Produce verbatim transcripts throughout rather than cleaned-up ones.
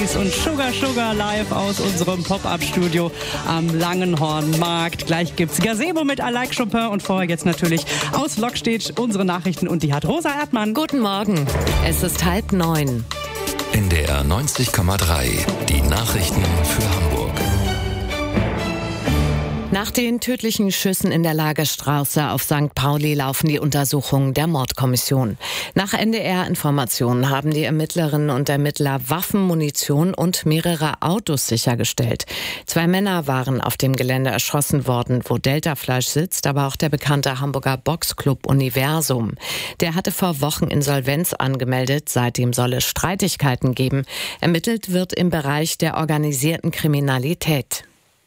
Keys und Sugar Sugar live aus unserem Pop-Up-Studio am Langenhornmarkt. Gleich gibt's Gazebo mit I Like Chopin und vorher jetzt natürlich aus Lockstedt unsere Nachrichten und die hat Rosa Erdmann. Guten Morgen, es ist halb neun. N D R neunzig Komma drei, die Nachrichten für Hamburg. Nach den tödlichen Schüssen in der Lagerstraße auf Sankt Pauli laufen die Untersuchungen der Mordkommission. Nach N D R-Informationen haben die Ermittlerinnen und Ermittler Waffen, Munition und mehrere Autos sichergestellt. Zwei Männer waren auf dem Gelände erschossen worden, wo Delta Fleisch sitzt, aber auch der bekannte Hamburger Boxclub Universum. Der hatte vor Wochen Insolvenz angemeldet, seitdem soll es Streitigkeiten geben. Ermittelt wird im Bereich der organisierten Kriminalität.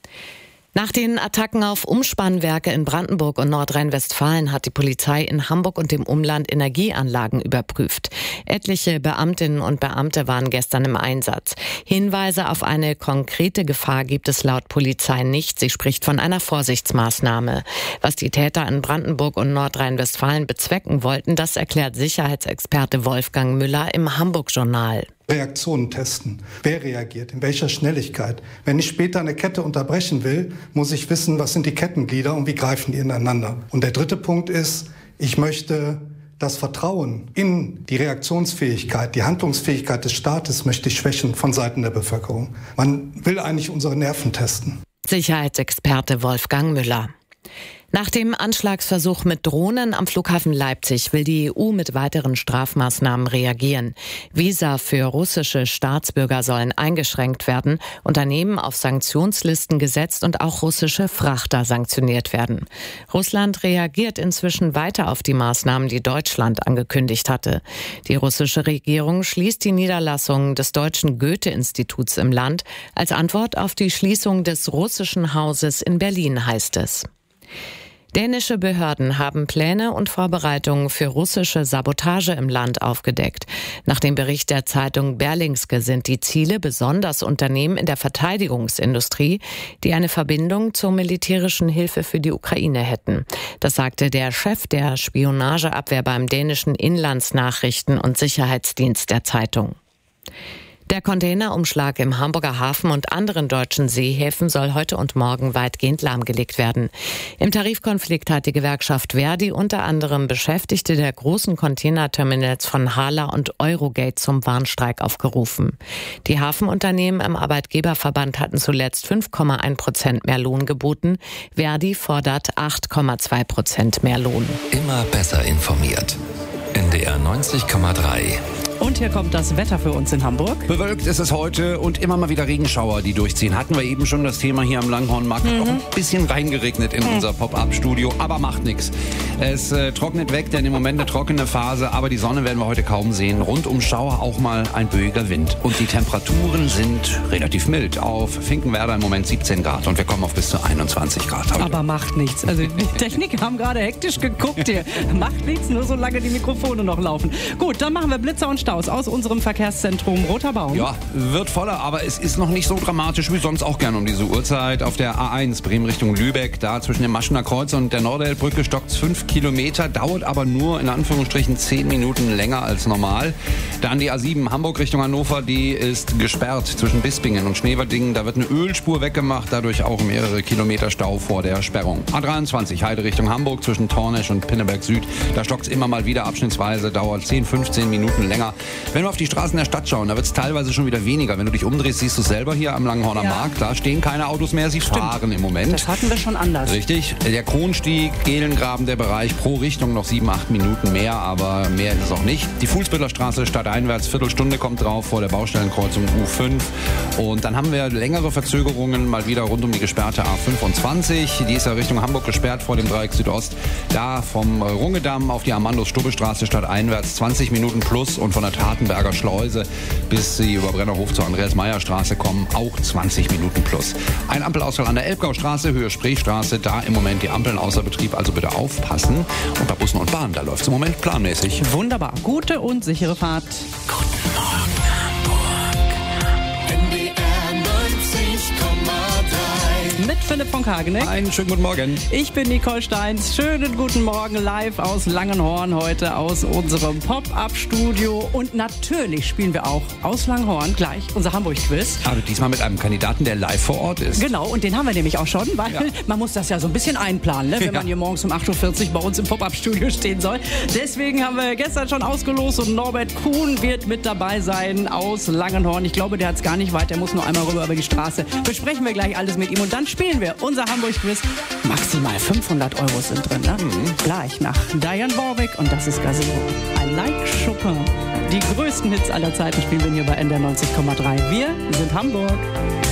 Nach den Attacken auf Umspannwerke in Brandenburg und Nordrhein-Westfalen hat die Polizei in Hamburg und dem Umland Energieanlagen überprüft. Etliche Beamtinnen und Beamte waren gestern im Einsatz. Hinweise auf eine konkrete Gefahr gibt es laut Polizei nicht. Sie spricht von einer Vorsichtsmaßnahme. Was die Täter in Brandenburg und Nordrhein-Westfalen bezwecken wollten, das erklärt Sicherheitsexperte Wolfgang Müller im Hamburg-Journal. Reaktionen testen. Wer reagiert? In welcher Schnelligkeit? Wenn ich später eine Kette unterbrechen will, muss ich wissen, was sind die Kettenglieder und wie greifen die ineinander. Und der dritte Punkt ist, ich möchte das Vertrauen in die Reaktionsfähigkeit, die Handlungsfähigkeit des Staates möchte ich schwächen von Seiten der Bevölkerung. Man will eigentlich unsere Nerven testen. Sicherheitsexperte Wolfgang Müller. Nach dem Anschlagsversuch mit Drohnen am Flughafen Leipzig will die E U mit weiteren Strafmaßnahmen reagieren. Visa für russische Staatsbürger sollen eingeschränkt werden, Unternehmen auf Sanktionslisten gesetzt und auch russische Frachter sanktioniert werden. Russland reagiert inzwischen weiter auf die Maßnahmen, die Deutschland angekündigt hatte. Die russische Regierung schließt die Niederlassung des Deutschen Goethe-Instituts im Land. Als Antwort auf die Schließung des russischen Hauses in Berlin, heißt es. Dänische Behörden haben Pläne und Vorbereitungen für russische Sabotage im Land aufgedeckt. Nach dem Bericht der Zeitung Berlingske sind die Ziele besonders Unternehmen in der Verteidigungsindustrie, die eine Verbindung zur militärischen Hilfe für die Ukraine hätten. Das sagte der Chef der Spionageabwehr beim dänischen Inlandsnachrichten- und Sicherheitsdienst der Zeitung. Der Containerumschlag im Hamburger Hafen und anderen deutschen Seehäfen soll heute und morgen weitgehend lahmgelegt werden. Im Tarifkonflikt hat die Gewerkschaft Verdi unter anderem Beschäftigte der großen Containerterminals von Hala und Eurogate zum Warnstreik aufgerufen. Die Hafenunternehmen im Arbeitgeberverband hatten zuletzt fünf Komma eins Prozent mehr Lohn geboten. Verdi fordert acht Komma zwei Prozent mehr Lohn. Immer besser informiert. N D R neunzig Komma drei. Und hier kommt das Wetter für uns in Hamburg. Bewölkt ist es heute und immer mal wieder Regenschauer, die durchziehen. Hatten wir eben schon das Thema hier am Langhornmarkt. Mhm. Auch ein bisschen reingeregnet in mhm. unser Pop-Up-Studio, aber macht nichts. Es äh, trocknet weg, denn im Moment eine trockene Phase, aber die Sonne werden wir heute kaum sehen. Rund um Schauer auch mal ein böiger Wind. Und die Temperaturen sind relativ mild. Auf Finkenwerder im Moment siebzehn Grad und wir kommen auf bis zu einundzwanzig Grad heute. Aber macht nichts. Also die Techniker haben gerade hektisch geguckt hier. Macht nichts, nur solange die Mikrofone noch laufen. Gut, dann machen wir Blitzer und Staus aus unserem Verkehrszentrum Roter Baum. Ja, wird voller, aber es ist noch nicht so dramatisch wie sonst auch gern um diese Uhrzeit. Auf der A eins Bremen Richtung Lübeck, da zwischen dem Maschener Kreuz und der Norderelbrücke stockt es fünf Kilometer, dauert aber nur in Anführungsstrichen zehn Minuten länger als normal. Dann die A sieben Hamburg Richtung Hannover, die ist gesperrt zwischen Bispingen und Schneverdingen. Da wird eine Ölspur weggemacht, dadurch auch mehrere Kilometer Stau vor der Sperrung. A dreiundzwanzig Heide Richtung Hamburg zwischen Tornesch und Pinneberg Süd, da stockt es immer mal wieder abschnittsweise, dauert zehn, fünfzehn Minuten länger. Wenn wir auf die Straßen der Stadt schauen, da wird es teilweise schon wieder weniger. Wenn du dich umdrehst, siehst du es selber hier am Langenhorner ja. Markt. Da stehen keine Autos mehr, sie Stimmt. fahren im Moment. Das hatten wir schon anders. Richtig. Der Kronstieg, Gehlengraben, der Bereich pro Richtung noch sieben, acht Minuten mehr, aber mehr ist es auch nicht. Die Fuhlsbüttler Straße stadteinwärts, Viertelstunde kommt drauf vor der Baustellenkreuzung U fünf. Und dann haben wir längere Verzögerungen mal wieder rund um die gesperrte A fünfundzwanzig. Die ist ja Richtung Hamburg gesperrt vor dem Dreieck Südost. Da vom Rungedamm auf die Amandus-Stubbe-Straße stadteinwärts zwanzig Minuten plus und von der Tatenberger Schleuse bis sie über Brennerhof zur Andreas-Meyer-Straße kommen, auch zwanzig Minuten plus. Ein Ampelausfall an der Elbgaustraße, Höhe Spreestraße, da im Moment die Ampeln außer Betrieb, also bitte aufpassen. Und bei Bussen und Bahnen, da läuft es im Moment planmäßig. Wunderbar, gute und sichere Fahrt. Guten Morgen Hamburg. N D R neunzig Komma drei. Mit Philipp von Kageneck. Einen schönen guten Morgen. Ich bin Nicole Steins. Schönen guten Morgen live aus Langenhorn, heute aus unserem Pop-Up-Studio. Und natürlich spielen wir auch aus Langenhorn gleich unser Hamburg-Quiz. Aber diesmal mit einem Kandidaten, der live vor Ort ist. Genau, und den haben wir nämlich auch schon, weil Ja. man muss das ja so ein bisschen einplanen, ne, wenn Ja. man hier morgens um acht Uhr vierzig bei uns im Pop-Up-Studio stehen soll. Deswegen haben wir gestern schon ausgelost und Norbert Kuhn wird mit dabei sein aus Langenhorn. Ich glaube, der hat es gar nicht weit, der muss nur einmal rüber über die Straße. Besprechen wir gleich alles mit ihm und dann spielen wir unser Hamburg-Quiz. Maximal fünfhundert Euro sind drin, ne? Mhm. Gleich nach Diane Warwick und das ist Gazebo. I like Chopin. Die größten Hits aller Zeiten spielen wir hier bei N D R neunzig Komma drei. Wir sind Hamburg.